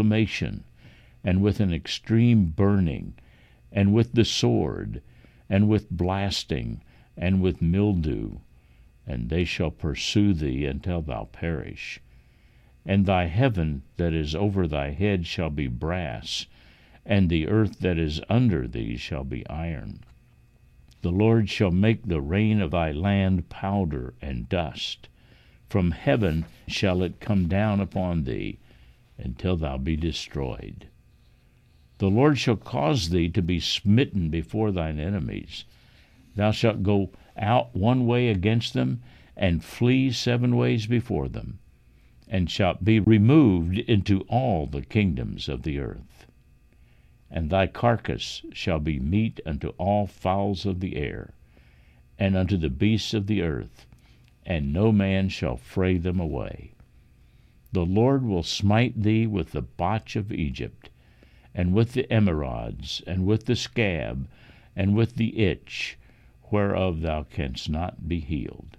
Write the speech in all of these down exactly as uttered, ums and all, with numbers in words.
inflammation, and with an extreme burning, and with the sword, and with blasting, and with mildew, and they shall pursue thee until thou perish. And thy heaven that is over thy head shall be brass, and the earth that is under thee shall be iron. The Lord shall make the rain of thy land powder and dust. From heaven shall it come down upon thee, until thou be destroyed. The Lord shall cause thee to be smitten before thine enemies. Thou shalt go out one way against them, and flee seven ways before them, and shalt be removed into all the kingdoms of the earth. And thy carcass shall be meat unto all fowls of the air, and unto the beasts of the earth, and no man shall fray them away. The Lord will smite thee with the botch of Egypt, and with the emerods, and with the scab, and with the itch, whereof thou canst not be healed.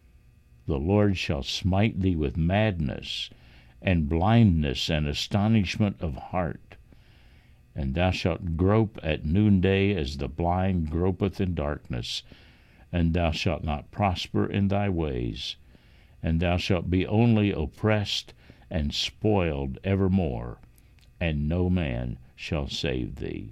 The Lord shall smite thee with madness, and blindness, and astonishment of heart. And thou shalt grope at noonday as the blind gropeth in darkness, and thou shalt not prosper in thy ways, and thou shalt be only oppressed and spoiled evermore, and no man shall save thee.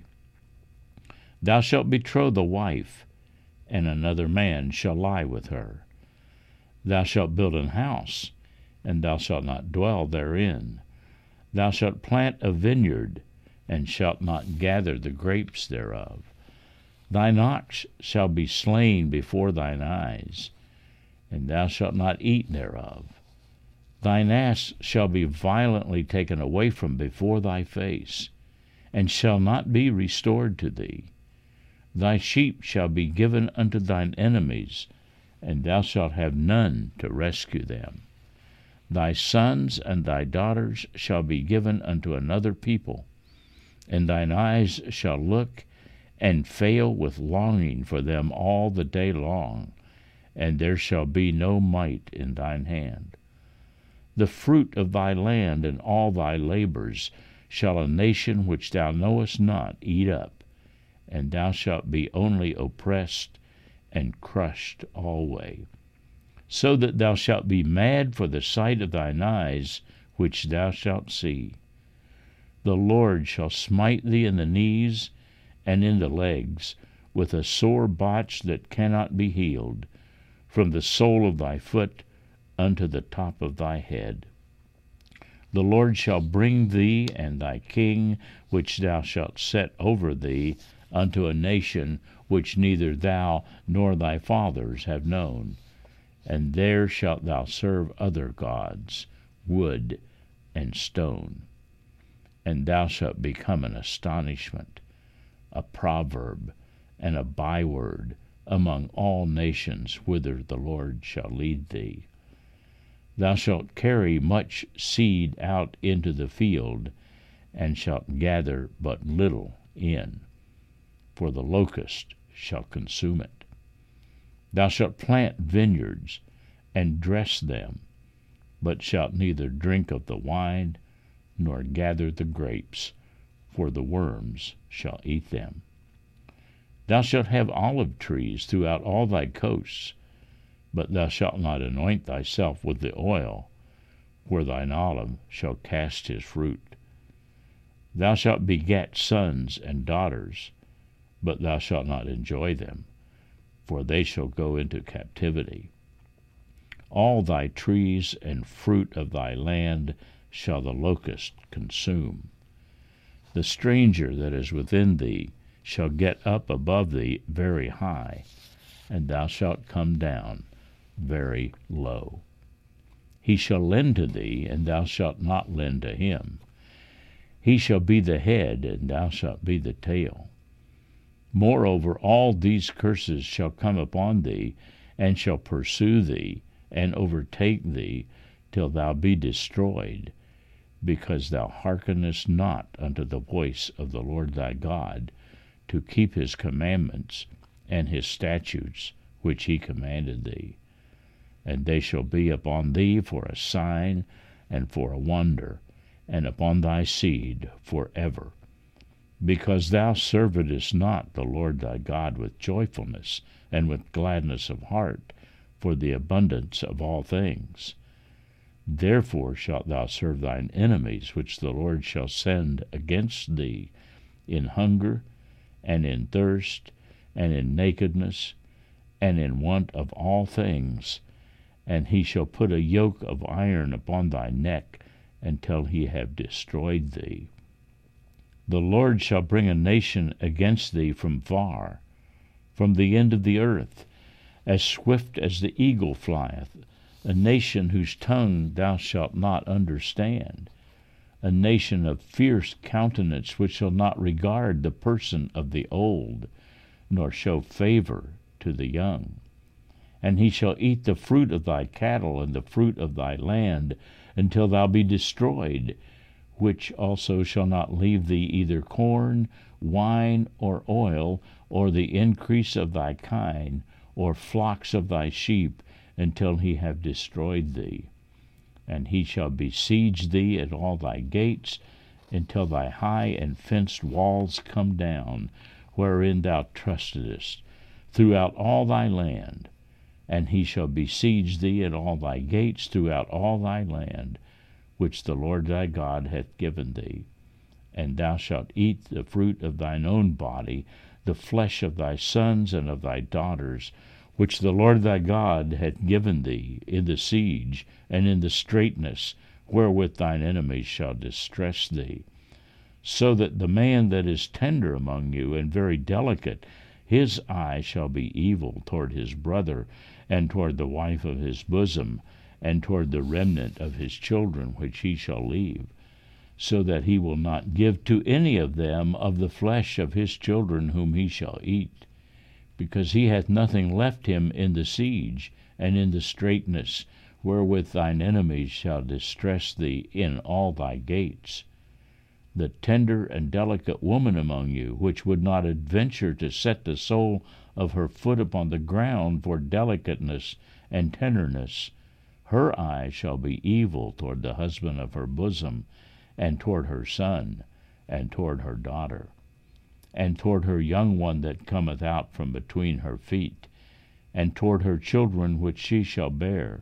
Thou shalt betroth a wife, and another man shall lie with her. Thou shalt build an house, and thou shalt not dwell therein. Thou shalt plant a vineyard, and shalt not gather the grapes thereof. Thine ox shall be slain before thine eyes, and thou shalt not eat thereof. Thine ass shall be violently taken away from before thy face, and shall not be restored to thee. Thy sheep shall be given unto thine enemies, and thou shalt have none to rescue them. Thy sons and thy daughters shall be given unto another people, and thine eyes shall look and fail with longing for them all the day long, and there shall be no might in thine hand. The fruit of thy land and all thy labors shall a nation which thou knowest not eat up, and thou shalt be only oppressed and crushed alway, so that thou shalt be mad for the sight of thine eyes which thou shalt see. The Lord shall smite thee in the knees and in the legs with a sore botch that cannot be healed, from the sole of thy foot unto the top of thy head. The Lord shall bring thee and thy king, which thou shalt set over thee, unto a nation which neither thou nor thy fathers have known, and there shalt thou serve other gods, wood and stone. And thou shalt become an astonishment, a proverb, and a byword among all nations whither the Lord shall lead thee. Thou shalt carry much seed out into the field, and shalt gather but little in, for the locust shall consume it. Thou shalt plant vineyards, and dress them, but shalt neither drink of the wine, nor gather the grapes, for the worms shall eat them. Thou shalt have olive trees throughout all thy coasts, but thou shalt not anoint thyself with the oil, where thine olive shall cast his fruit. Thou shalt beget sons and daughters, but thou shalt not enjoy them, for they shall go into captivity. All thy trees and fruit of thy land shall the locust consume. The stranger that is within thee shall get up above thee very high, and thou shalt come down very low. He shall lend to thee, and thou shalt not lend to him. He shall be the head, and thou shalt be the tail. Moreover, all these curses shall come upon thee, and shall pursue thee, and overtake thee, till thou be destroyed, because thou hearkenest not unto the voice of the Lord thy God, to keep his commandments and his statutes which he commanded thee. And they shall be upon thee for a sign and for a wonder, and upon thy seed forever. Because thou servedst not the Lord thy God with joyfulness and with gladness of heart, for the abundance of all things. Therefore shalt thou serve thine enemies, which the Lord shall send against thee, in hunger, and in thirst, and in nakedness, and in want of all things. And he shall put a yoke of iron upon thy neck, until he have destroyed thee. The Lord shall bring a nation against thee from far, from the end of the earth, as swift as the eagle flieth, a nation whose tongue thou shalt not understand, a nation of fierce countenance, which shall not regard the person of the old, nor show favor to the young. And he shall eat the fruit of thy cattle and the fruit of thy land, until thou be destroyed, which also shall not leave thee either corn, wine, or oil, or the increase of thy kine, or flocks of thy sheep, until he have destroyed thee. And he shall besiege thee at all thy gates, until thy high and fenced walls come down, wherein thou trustedest, throughout all thy land. And he shall besiege thee at all thy gates throughout all thy land, which the Lord thy God hath given thee. And thou shalt eat the fruit of thine own body, the flesh of thy sons and of thy daughters, which the Lord thy God hath given thee, in the siege and in the straitness, wherewith thine enemies shall distress thee. So that the man that is tender among you, and very delicate, his eye shall be evil toward his brother, and toward the wife of his bosom, and toward the remnant of his children which he shall leave, so that he will not give to any of them of the flesh of his children whom he shall eat, because he hath nothing left him in the siege and in the straitness, wherewith thine enemies shall distress thee in all thy gates. The tender and delicate woman among you, which would not adventure to set the sole of her foot upon the ground for delicateness and tenderness, her eye shall be evil toward the husband of her bosom, and toward her son, and toward her daughter, and toward her young one that cometh out from between her feet, and toward her children which she shall bear.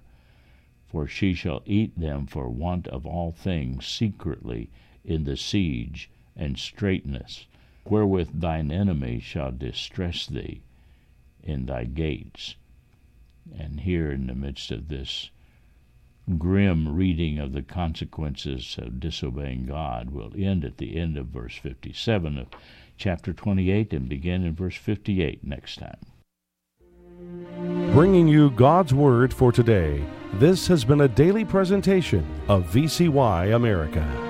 For she shall eat them for want of all things secretly in the siege and straitness, wherewith thine enemy shall distress thee in thy gates. And here in the midst of this grim reading of the consequences of disobeying God, we'll end at the end of verse fifty-seven of chapter twenty-eight and begin in verse fifty-eight next time. Bringing you God's Word for today, this has been a daily presentation of V C Y America.